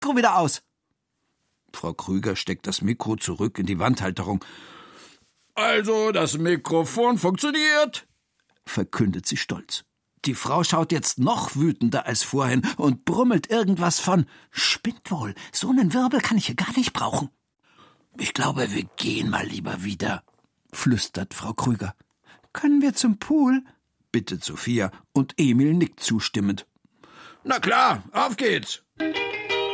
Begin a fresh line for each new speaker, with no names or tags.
Mikro wieder aus.
Frau Krüger steckt das Mikro zurück in die Wandhalterung. Also, das Mikrofon funktioniert, verkündet sie stolz. Die Frau schaut jetzt noch wütender als vorhin und brummelt irgendwas von »Spinnt wohl, so einen Wirbel kann ich hier gar nicht brauchen.« »Ich glaube, wir gehen mal lieber wieder«, flüstert Frau Krüger. »Können wir zum Pool?« bittet Sophia und Emil nickt zustimmend. »Na klar, auf geht's!«